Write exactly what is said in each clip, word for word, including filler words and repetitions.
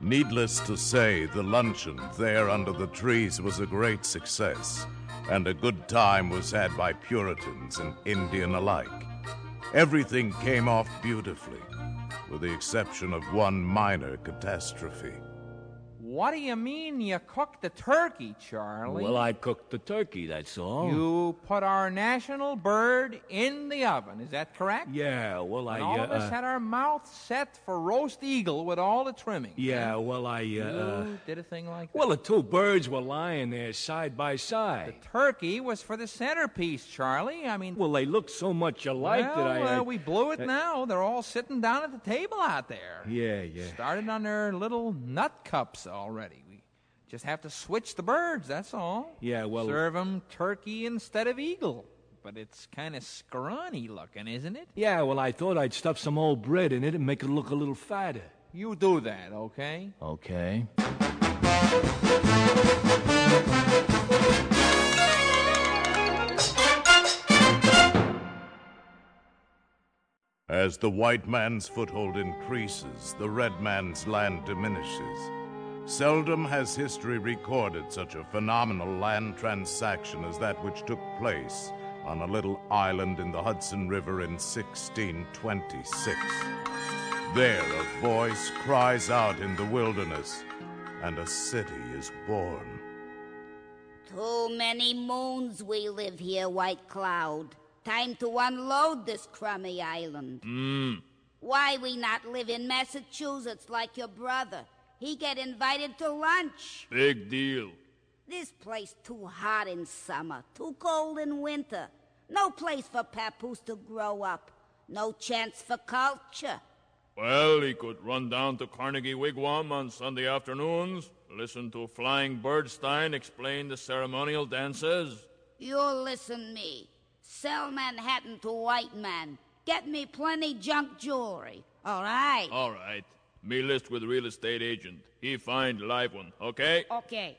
Needless to say, the luncheon there under the trees was a great success, and a good time was had by Puritans and Indian alike. Everything came off beautifully, with the exception of one minor catastrophe. What do you mean you cooked the turkey, Charlie? Well, I cooked the turkey, that's all. You put our national bird in the oven, is that correct? Yeah, well, I... And all uh, of us uh, had our mouths set for roast eagle with all the trimmings. Yeah, well, I... Uh, You uh, did a thing like that? well, the two birds were lying there side by side. The turkey was for the centerpiece, Charlie. I mean... Well, they looked so much alike well, that I... I uh, we blew it I- now. They're all sitting down at the table out there. Yeah, yeah. Started on their little nut cups already. We just have to switch the birds, that's all. Yeah, well... Serve them turkey instead of eagle. But it's kind of scrawny looking, isn't it? Yeah, well, I thought I'd stuff some old bread in it and make it look a little fatter. You do that, okay? Okay. As the white man's foothold increases, the red man's land diminishes. Seldom has history recorded such a phenomenal land transaction as that which took place on a little island in the Hudson River in sixteen twenty-six. There a voice cries out in the wilderness, and a city is born. Too many moons we live here, White Cloud. Time to unload this crummy island. Mm. Why we not live in Massachusetts like your brother? He get invited to lunch. Big deal. This place too hot in summer, too cold in winter. No place for papoose to grow up. No chance for culture. Well, he could run down to Carnegie Wigwam on Sunday afternoons, listen to Flying Birdstein explain the ceremonial dances. You listen me. Sell Manhattan to white man. Get me plenty junk jewelry. All right. All right. Me list with real estate agent. He find live one, okay? Okay.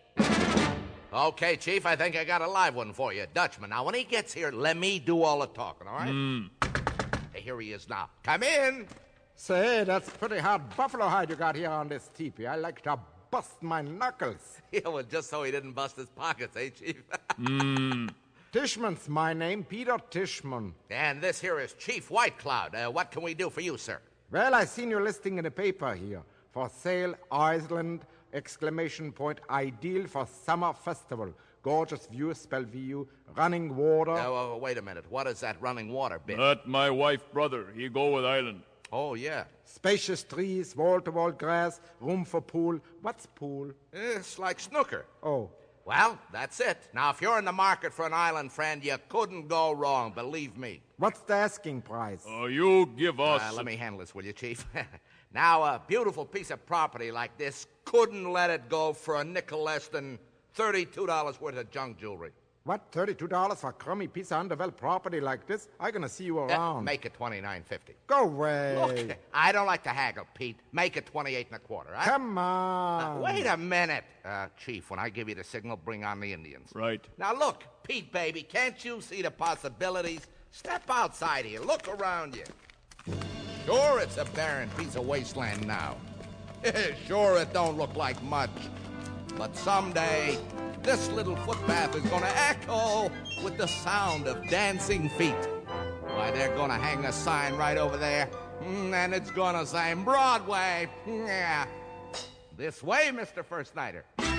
Okay, Chief, I think I got a live one for you. Dutchman. Now, when he gets here, let me do all the talking, all right? Mm. Hey, here he is now. Come in. Say, that's pretty hard buffalo hide you got here on this teepee. I like to bust my knuckles. Yeah, well, just so he didn't bust his pockets, eh, Chief? Mm. Tishman's my name, Peter Tishman. And this here is Chief White Cloud. Uh, what can we do for you, sir? Well, I seen your listing in the paper here. For sale, Iceland, exclamation point, ideal for summer festival. Gorgeous view, spell V U, running water. Uh, uh, wait a minute. What is that running water bit? That my wife brother. He go with island. Oh, yeah. Spacious trees, wall-to-wall grass, room for pool. What's pool? It's like snooker. Oh. Well, that's it. Now, if you're in the market for an island friend, you couldn't go wrong, believe me. What's the asking price? Oh, you give us... Uh, let me handle this, will you, Chief? Now, a beautiful piece of property like this couldn't let it go for a nickel less than thirty-two dollars worth of junk jewelry. What, thirty-two dollars for a crummy piece of undeveloped property like this? I'm gonna see you Uh, around. make it twenty-nine fifty. Go away. Look, I don't like to haggle, Pete. Make it twenty-eight and a quarter, huh? Come on. Uh, wait a minute. Uh, Chief, when I give you the signal, bring on the Indians. Right. Now, look, Pete, baby, can't you see the possibilities? Step outside here. Look around you. Sure, it's a barren piece of wasteland now. Sure, it don't look like much. But someday, this little footpath is going to echo with the sound of dancing feet. Why, they're going to hang a sign right over there, mm, and it's going to say Broadway. Yeah. This way, Mister First Nighter.